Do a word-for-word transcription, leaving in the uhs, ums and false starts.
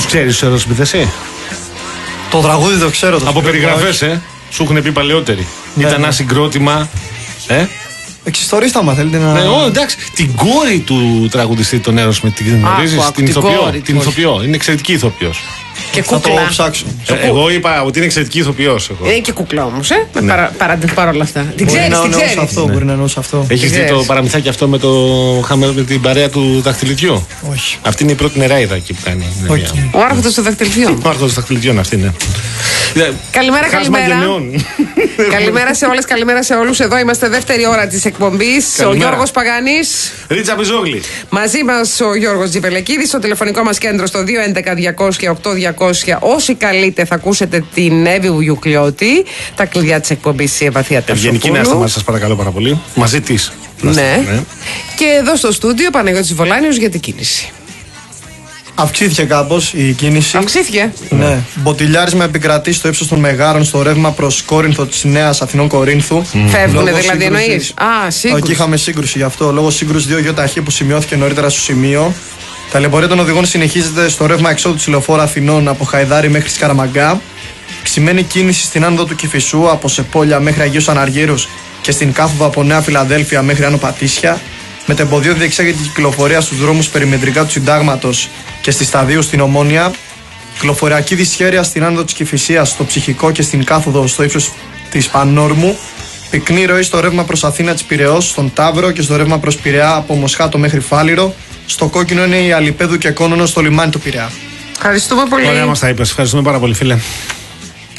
Τους ξέρεις τους Aerosmith εσύ? Το τραγούδι το ξέρω. Το από περιγραφές, ε. Σου έχουν πει παλαιότεροι. Ναι, ήταν ναι. ένα συγκρότημα. Ε. Εξιστορήστε άμα θέλετε να. Ναι, ό, εντάξει. Την κόρη του τραγουδιστή των Aerosmith την γνωρίζεις? Την ηθοποιό. Την ηθοποιό. Είναι εξαιρετική ηθοποιός. Και κούκλα. Θα το ψάξω. Ε, εγώ είπα ότι είναι εξαιρετική ηθοποιός. Είναι και κούκλα όμως, ε. Ναι. Παρα, παρα, παρόλα αυτά. Την μπορεί ξέρεις, να την ξέρεις. Αυτό, ναι. Μπορεί να εννοούσε αυτό. Έχεις δει το παραμυθάκι αυτό με, το, με την παρέα του δαχτυλιδιού? Όχι. Αυτή είναι η πρώτη νεράιδα εκεί που κάνει. Okay. Ο άρχοντος του δαχτυλιδιού. Ο άρχοντος του δαχτυλιδιού, αυτή είναι. Καλημέρα, καλημέρα. Καλημέρα σε όλες, καλημέρα σε όλους. Εδώ είμαστε δεύτερη ώρα της εκπομπής. Καλημέρα. Ο Γιώργος Παγάνης. Ρίτσα Πιζόγλη. Μαζί μας ο Γιώργος Τζιπελεκίδης. Στο τηλεφωνικό μας κέντρο στο δύο έντεκα διακόσια οκτώ διακόσια. Όσοι καλείτε θα ακούσετε την Εύη Βουγιουκλιώτη. Τα κλειδιά της εκπομπής η Ευαθία Τερσοπούλου. Ευγενική να είστε μαζί, σας παρακαλώ πάρα πολύ. Μαζί της. Ναι. ναι. Και εδώ στο στούντιο Παναγιώτης Βολάνιος για την κίνηση. Αυξήθηκε κάπως η κίνηση. Αυξήθηκε. Ναι. Μποτιλιάρισμα επικρατεί στο ύψος των Μεγάρων στο ρεύμα προς Κόρινθο της Νέας Αθηνών Κορίνθου. Mm. Φεύγουνε δηλαδή εννοείς? Α, σύγκρουση. Εκεί είχαμε σύγκρουση γι' αυτό. Λόγω σύγκρουση δύο γιοταχή που σημειώθηκε νωρίτερα στο σημείο. Τα λεωφορεία των οδηγών συνεχίζεται στο ρεύμα εξόδου της λεωφόρου Αθηνών από Χαϊδάρη μέχρι Σκαραμαγκά. Ξημένη κίνηση στην άνοδο του Κηφισού από Σεπόλια μέχρι Αγίους Αναργύρους και στην κάθοδο από Νέα Φιλαδέλφια μέχρι Άνω Πατήσια. Μετεμποδίο διεξάγεται η κυκλοφορία στους δρόμους περιμετρικά του Συντάγματος και στη Σταδίου στην Ομόνια. Κυκλοφοριακή δυσχέρεια στην άνοδο της Κηφισίας, στο Ψυχικό και στην κάθοδο στο ύψος της Πανόρμου. Πυκνή ροή στο ρεύμα προς Αθήνα της Πειραιώς, στον Ταύρο και στο ρεύμα προς Πειραιά από Μοσχάτο μέχρι Φάληρο. Στο κόκκινο είναι η Αλιπέδου και Κόνονο στο λιμάνι του Πειραιά. Ευχαριστούμε πολύ. Ωραία μας τα είπες. Ευχαριστούμε πάρα πολύ, φίλε.